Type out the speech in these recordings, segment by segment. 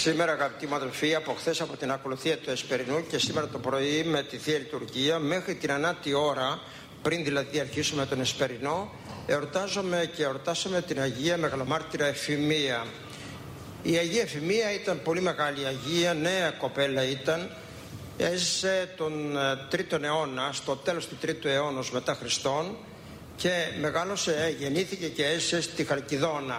Σήμερα, αγαπητοί μου αδελφοί, από χθες από την ακολουθία του Εσπερινού και σήμερα το πρωί με τη Θεία Λειτουργία μέχρι την 9η ώρα, πριν δηλαδή αρχίσουμε τον Εσπερινό, εορτάσαμε την Αγία Μεγαλομάρτυρα Εφημία. Η Αγία Εφημία ήταν πολύ μεγάλη Αγία, νέα κοπέλα ήταν. Έζησε τον 3ο αιώνα, στο τέλος του 3ου αιώνα μετά Χριστόν, και μεγάλωσε, γεννήθηκε και έζησε στη Χαλκιδόνα.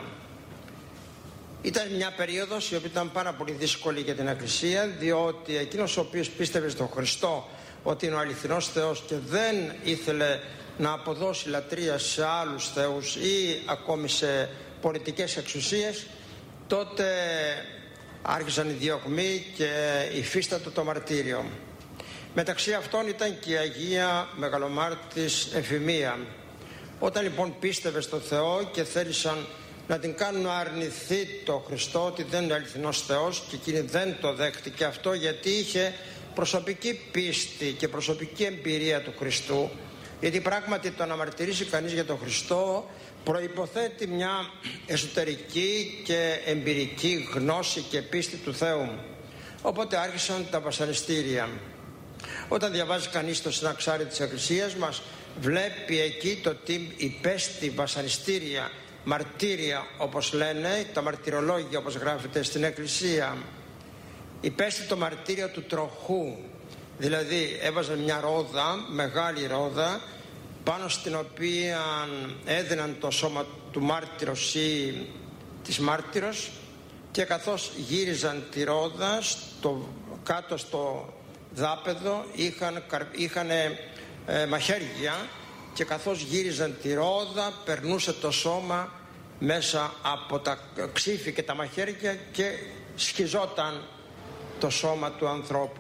Ήταν μια περίοδος η οποία ήταν πάρα πολύ δύσκολη για την Εκκλησία, διότι εκείνος ο οποίος πίστευε στον Χριστό ότι είναι ο αληθινός Θεός και δεν ήθελε να αποδώσει λατρεία σε άλλους θεούς ή ακόμη σε πολιτικές εξουσίες, τότε άρχισαν οι διωγμοί και υφίστατο το μαρτύριο. Μεταξύ αυτών ήταν και η Αγία Μεγαλομάρτης Εφημία. Όταν λοιπόν πίστευε στον Θεό και θέλησαν να την κάνουν να αρνηθεί το Χριστό ότι δεν είναι αληθινός Θεός, και εκείνη δεν το δέχτηκε αυτό, γιατί είχε προσωπική πίστη και προσωπική εμπειρία του Χριστού, γιατί πράγματι το να μαρτυρήσει κανείς για τον Χριστό προϋποθέτει μια εσωτερική και εμπειρική γνώση και πίστη του Θεού. Οπότε άρχισαν τα βασανιστήρια. Όταν διαβάζει κανείς το συναξάρι της Εκκλησίας μας, βλέπει εκεί το τι υπέστη βασανιστήρια, μαρτύρια όπως λένε, τα μαρτυρολόγια όπως γράφεται στην Εκκλησία. Υπέστη το μαρτύριο του τροχού, δηλαδή έβαζαν μια ρόδα, μεγάλη ρόδα, πάνω στην οποία έδιναν το σώμα του μάρτυρος ή της μάρτυρος, και καθώς γύριζαν τη ρόδα κάτω στο δάπεδο είχαν μαχαίρια, και καθώς γύριζαν τη ρόδα περνούσε το σώμα μέσα από τα ξύφη και τα μαχαίρια και σχιζόταν το σώμα του ανθρώπου.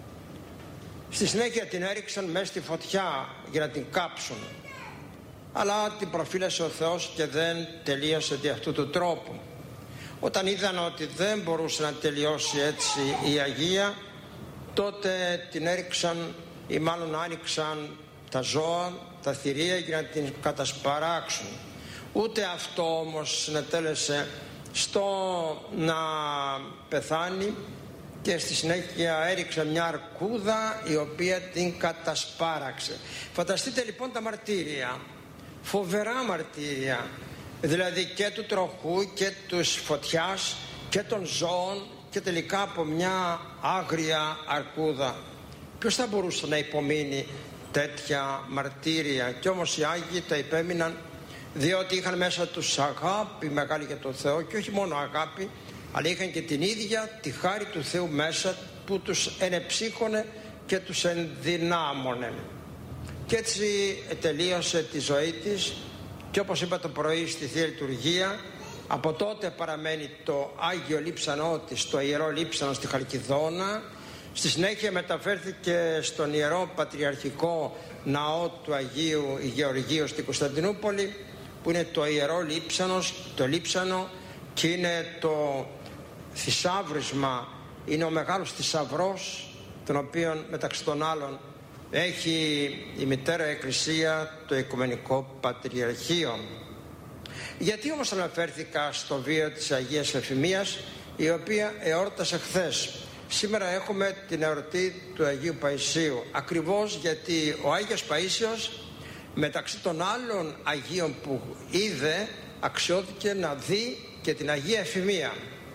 Στη συνέχεια την έριξαν μέσα στη φωτιά για να την κάψουν, αλλά την προφύλασε ο Θεός και δεν τελείωσε δι' αυτού του τρόπου. Όταν είδαν ότι δεν μπορούσε να τελειώσει έτσι η Αγία, τότε την έριξαν, ή μάλλον άνοιξαν τα ζώα, τα θηρία, για να την κατασπαράξουν. Ούτε αυτό όμως συνετέλεσε στο να πεθάνει, και στη συνέχεια έριξε μια αρκούδα η οποία την κατασπάραξε. Φανταστείτε λοιπόν τα μαρτύρια, φοβερά μαρτύρια, δηλαδή και του τροχού και της φωτιάς και των ζώων, και τελικά από μια άγρια αρκούδα. Ποιος θα μπορούσε να υπομείνει τέτοια μαρτύρια? Κι όμως οι Άγιοι τα υπέμειναν, διότι είχαν μέσα τους αγάπη μεγάλη για τον Θεό, και όχι μόνο αγάπη, αλλά είχαν και την ίδια τη χάρη του Θεού μέσα, που τους ενεψύχωνε και τους ενδυνάμωνε. Και έτσι τελείωσε τη ζωή της, και όπως είπα το πρωί στη Θεία Λειτουργία, από τότε παραμένει το Άγιο Λείψανό της, το Ιερό Λείψανο στη Χαλκιδόνα. Στη συνέχεια μεταφέρθηκε στον Ιερό Πατριαρχικό Ναό του Αγίου Γεωργίου στην Κωνσταντινούπολη, που είναι το Ιερό Λείψανο, και είναι το θησάβρισμα, είναι ο μεγάλος θησαυρός, τον οποίο μεταξύ των άλλων έχει η Μητέρα Εκκλησία, το Οικουμενικό Πατριαρχείο. Γιατί όμως αναφέρθηκα στο βίο της Αγίας Εφημίας, η οποία εόρτασε χθες? Σήμερα έχουμε την εορτή του Αγίου Παϊσίου, ακριβώς γιατί ο Άγιος Παΐσιος, μεταξύ των άλλων Αγίων που είδε, αξιώθηκε να δει και την Αγία Εφημία.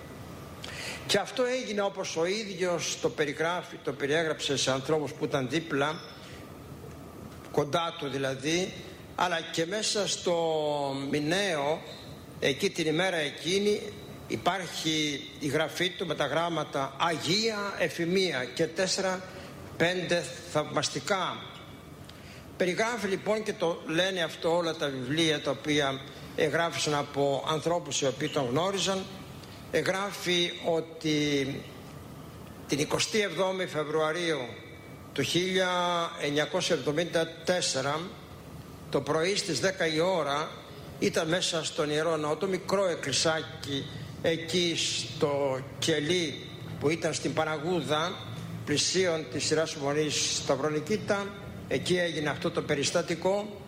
Και αυτό έγινε όπως ο ίδιος το περιγράφει, το περιέγραψε σε ανθρώπους που ήταν δίπλα, κοντά του δηλαδή, αλλά και μέσα στο μηναίο, εκεί την ημέρα εκείνη, υπάρχει η γραφή του με τα γράμματα Αγία Εφημία και 4-5 θαυμαστικά. Περιγράφει λοιπόν, και το λένε αυτό όλα τα βιβλία τα οποία εγγράφησαν από ανθρώπους οι οποίοι τον γνώριζαν, εγγράφει ότι την 27η Φεβρουαρίου του 1974 το πρωί στις 10 η ώρα ήταν μέσα στον Ιερό Ναό, το μικρό εκκλησάκι εκεί στο κελί που ήταν στην Παναγούδα πλησίον της Ιεράς Μονής Σταυρονικήτα, εκεί έγινε αυτό το περιστατικό,